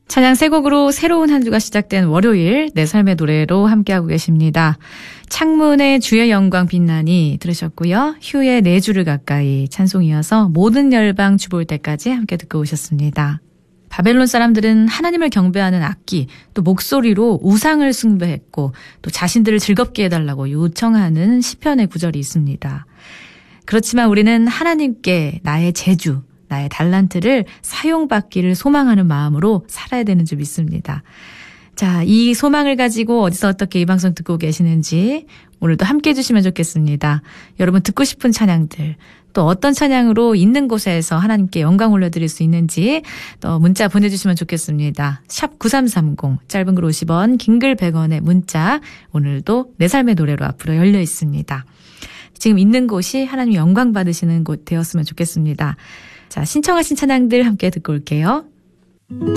찬양 세 곡으로 새로운 한 주가 시작된 월요일 내 삶의 노래로 함께하고 계십니다. 창문의 주의 영광 빛나니 들으셨고요. 휴의 네 주를 가까이 찬송이어서 모든 열방 주볼 때까지 함께 듣고 오셨습니다. 바벨론 사람들은 하나님을 경배하는 악기, 또 목소리로 우상을 숭배했고 또 자신들을 즐겁게 해달라고 요청하는 시편의 구절이 있습니다. 그렇지만 우리는 하나님께 나의 재주, 나의 달란트를 사용받기를 소망하는 마음으로 살아야 되는 줄 믿습니다. 자, 이 소망을 가지고 어디서 어떻게 이 방송 듣고 계시는지 오늘도 함께 해주시면 좋겠습니다. 여러분 듣고 싶은 찬양들, 또 어떤 찬양으로 있는 곳에서 하나님께 영광 올려드릴 수 있는지 또 문자 보내주시면 좋겠습니다. 샵 9330, 짧은 글 50원, 긴 글 100원의 문자, 오늘도 내 삶의 노래로 앞으로 열려 있습니다. 지금 있는 곳이 하나님 영광 받으시는 곳 되었으면 좋겠습니다. 자, 신청하신 찬양들 함께 듣고 올게요.